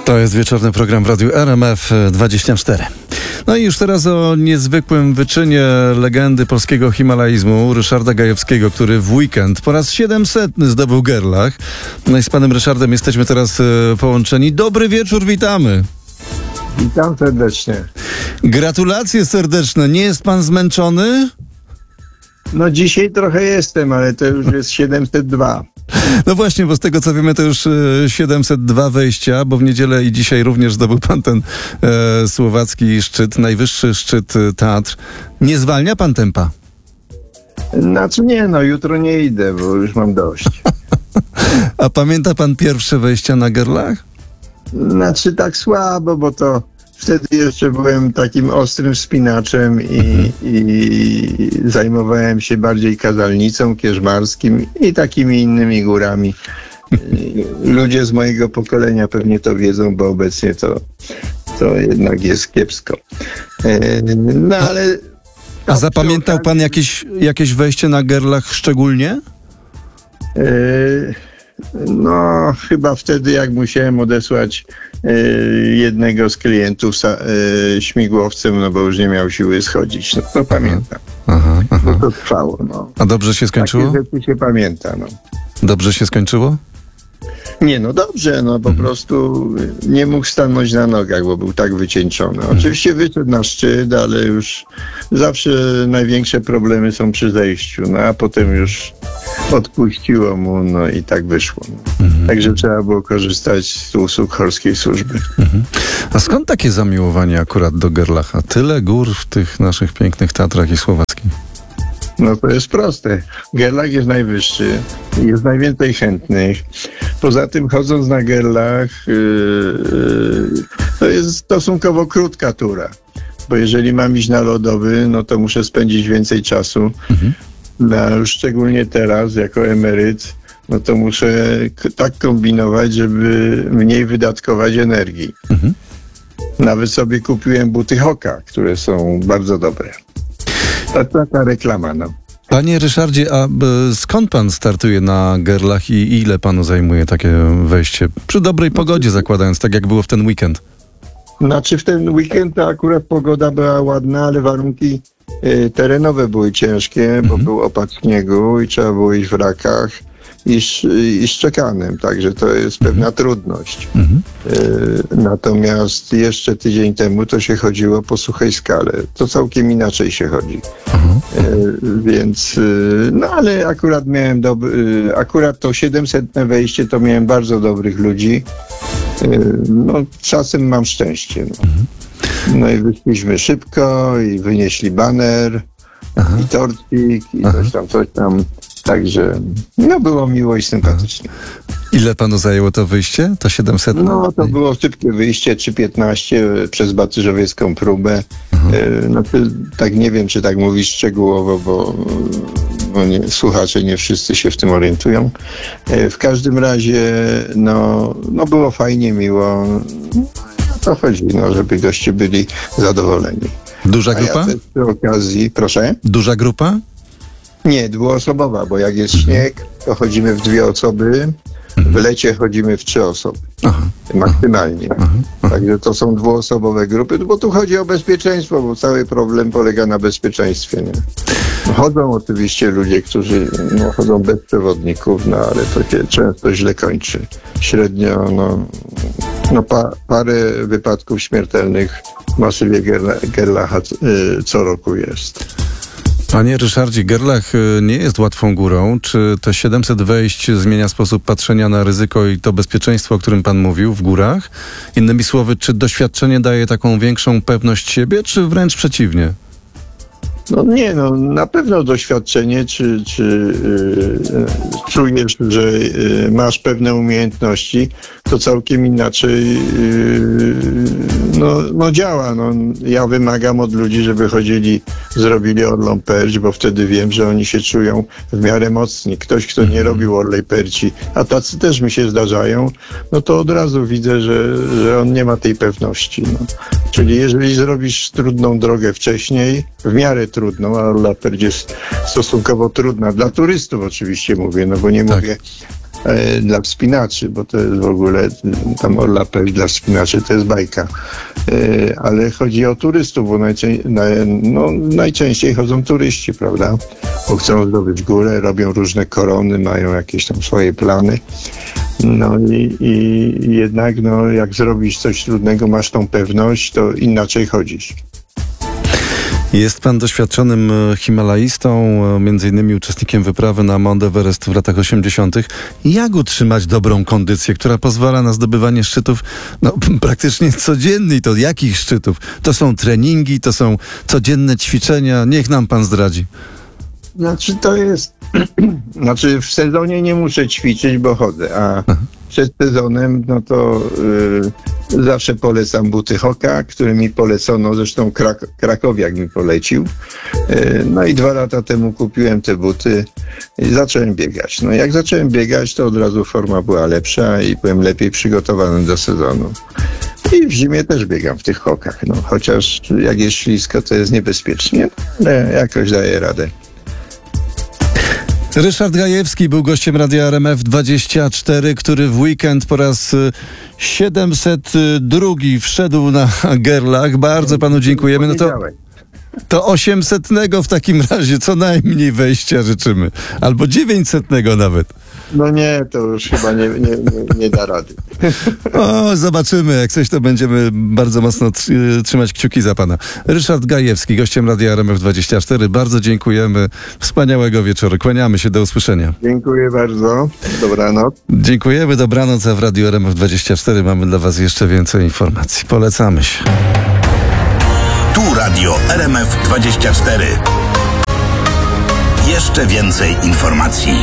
To jest wieczorny program w Radiu RMF24. No i już teraz o niezwykłym wyczynie legendy polskiego himalaizmu Ryszarda Gajewskiego, który w weekend po raz 700 zdobył Gerlach. No i z panem Ryszardem jesteśmy teraz połączeni. Dobry wieczór, witamy. Witam serdecznie. Gratulacje serdeczne. Nie jest pan zmęczony? No dzisiaj trochę jestem, ale to już jest 702. No właśnie, bo z tego co wiemy to już 702 wejścia, bo w niedzielę i dzisiaj również zdobył pan ten słowacki szczyt, najwyższy szczyt Tatr. Nie zwalnia pan tempa? Znaczy nie, jutro nie idę, bo już mam dość. A pamięta pan pierwsze wejścia na Gerlach? Znaczy tak słabo, bo to wtedy jeszcze byłem takim ostrym wspinaczem i zajmowałem się bardziej Kazalnicą, Kierzmarskim i takimi innymi górami. Ludzie z mojego pokolenia pewnie to wiedzą, bo obecnie to jednak jest kiepsko. No ale... A zapamiętał pan jakieś wejście na Gerlach szczególnie? No, chyba wtedy, jak musiałem odesłać jednego z klientów śmigłowcem, no bo już nie miał siły schodzić. No to pamiętam. Aha. No to trwało, no. A dobrze się skończyło? Takie rzeczy się pamięta, no. Dobrze się skończyło? Nie, no dobrze, no po prostu nie mógł stanąć na nogach, bo był tak wycieńczony. Oczywiście wyszedł na szczyt, ale już zawsze największe problemy są przy zejściu, no a potem już odpuściło mu, no i tak wyszło. Także trzeba było korzystać z usług Horskiej Służby. A skąd takie zamiłowanie akurat do Gerlacha? Tyle gór w tych naszych pięknych Tatrach i Słowackich. No to jest proste. Gerlach jest najwyższy, jest najwięcej chętnych. Poza tym chodząc na Gerlach to jest stosunkowo krótka tura. Bo jeżeli mam iść na lodowy, no to muszę spędzić więcej czasu. No, szczególnie teraz, jako emeryt, no to muszę tak kombinować, żeby mniej wydatkować energii. Nawet sobie kupiłem buty Hoka, które są bardzo dobre. Taka reklama, no. Panie Ryszardzie, a skąd pan startuje na Gerlach i ile panu zajmuje takie wejście? Przy dobrej pogodzie zakładając, tak jak było w ten weekend. Znaczy w ten weekend to akurat pogoda była ładna, ale warunki terenowe były ciężkie, bo był opad śniegu i trzeba było iść w rakach i szczekanem, także to jest pewna trudność. Natomiast jeszcze tydzień temu to się chodziło po suchej skale. To całkiem inaczej się chodzi. Więc, no ale akurat miałem akurat to 700 wejście to miałem bardzo dobrych ludzi. No czasem mam szczęście. No i wyszliśmy szybko i wynieśli baner i torcik i coś tam. Także no było miło i sympatycznie. Ile panu zajęło to wyjście? To 700? No to było szybkie wyjście, 3:15 przez Batyżowiecką próbę. No to, tak nie wiem, czy tak mówić szczegółowo, bo słuchacze nie wszyscy się w tym orientują. W każdym razie no było fajnie, miło. To chodzi, żeby goście byli zadowoleni. Duża grupa? Ja też przy okazji, proszę? Duża grupa? Nie, dwuosobowa, bo jak jest śnieg, to chodzimy w 2 osoby, w lecie chodzimy w 3 osoby. Maksymalnie. Także to są dwuosobowe grupy, bo tu chodzi o bezpieczeństwo, bo cały problem polega na bezpieczeństwie. Nie? Chodzą oczywiście ludzie, którzy chodzą bez przewodników, no ale to się często źle kończy. Średnio parę wypadków śmiertelnych w masywie Gerlacha co roku jest. Panie Ryszardzie, Gerlach nie jest łatwą górą. Czy te 700 wejść zmienia sposób patrzenia na ryzyko i to bezpieczeństwo, o którym pan mówił w górach? Innymi słowy, czy doświadczenie daje taką większą pewność siebie, czy wręcz przeciwnie? Na pewno doświadczenie, czy czujesz, że masz pewne umiejętności, to całkiem inaczej działa. Ja wymagam od ludzi, żeby zrobili Orlą Perć, bo wtedy wiem, że oni się czują w miarę mocni. Ktoś, kto nie robił Orlej Perci, a tacy też mi się zdarzają, no to od razu widzę, że on nie ma tej pewności. Czyli jeżeli zrobisz trudną drogę wcześniej, w miarę trudną, a Orla Perć jest stosunkowo trudna, dla turystów oczywiście mówię, bo nie mówię dla wspinaczy, bo to jest w ogóle tam Orlapek dla wspinaczy to jest bajka. Ale chodzi o turystów, bo najczęściej chodzą turyści, prawda? Bo chcą zdobyć górę, robią różne korony, mają jakieś tam swoje plany. No i jednak jak zrobisz coś trudnego, masz tą pewność, to inaczej chodzisz. Jest pan doświadczonym himalaistą, między innymi uczestnikiem wyprawy na Mount Everest w latach 80. Jak utrzymać dobrą kondycję, która pozwala na zdobywanie szczytów praktycznie codziennie? To jakich szczytów? To są treningi, to są codzienne ćwiczenia? Niech nam pan zdradzi. W sezonie nie muszę ćwiczyć, bo chodzę, a przed sezonem, zawsze polecam buty Hoka, które mi polecono, zresztą Krakowiak mi polecił. No i 2 lata temu kupiłem te buty i zacząłem biegać. No jak zacząłem biegać, to od razu forma była lepsza i byłem lepiej przygotowany do sezonu. I w zimie też biegam w tych Hokach, chociaż jak jest ślisko, to jest niebezpiecznie, ale jakoś daję radę. Ryszard Gajewski był gościem Radia RMF24, który w weekend po raz 702 wszedł na Gerlach. Bardzo panu dziękujemy. To 800 w takim razie co najmniej wejścia życzymy. Albo 900 nawet. No nie, to już chyba nie da rady. Zobaczymy. Jak coś, to będziemy bardzo mocno trzymać kciuki za pana. Ryszard Gajewski, gościem Radia RMF24. Bardzo dziękujemy. Wspaniałego wieczoru. Kłaniamy się. Do usłyszenia. Dziękuję bardzo. Dobranoc. Dziękujemy. Dobranoc. A w Radiu RMF24 mamy dla was jeszcze więcej informacji. Polecamy się. Tu Radio RMF24. Jeszcze więcej informacji.